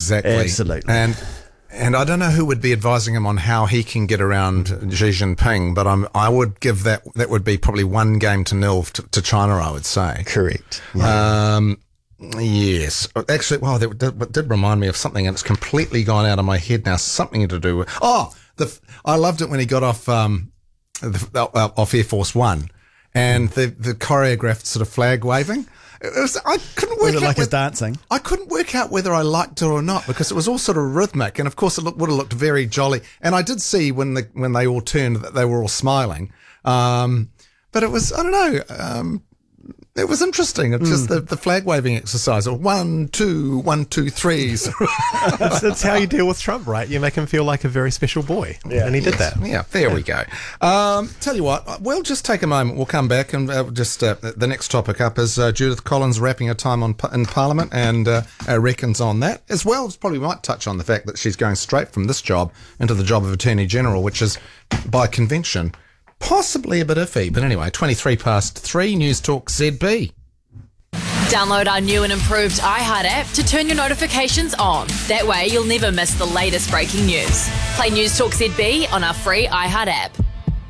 exactly. Absolutely. And I don't know who would be advising him on how he can get around Xi Jinping, but I would give that would be probably 1-0 to China, I would say. Correct. Yes. Actually, well, that did remind me of something, and it's completely gone out of my head now. Something to do with... I loved it when he got off Air Force One, and the choreographed sort of flag waving. I couldn't work Was it out like his dancing? I couldn't work out whether I liked it or not, because it was all sort of rhythmic, and of course it would have looked very jolly. And I did see when they all turned that they were all smiling. But it was, I don't know, it was interesting. It's just the flag waving exercise of 1, 2, 1, 2, 3. That's how you deal with Trump, right? You make him feel like a very special boy. Yeah. And he did that. Yeah, there we go. Tell you what, we'll just take a moment. We'll come back and the next topic up is Judith Collins wrapping her time in Parliament and reckons on that. As well as probably might touch on the fact that she's going straight from this job into the job of Attorney General, which is by convention possibly a bit iffy. But anyway, 3:23 News Talk ZB. Download our new and improved iHeart app to turn your notifications on. That way you'll never miss the latest breaking news. Play News Talk ZB on our free iHeart app.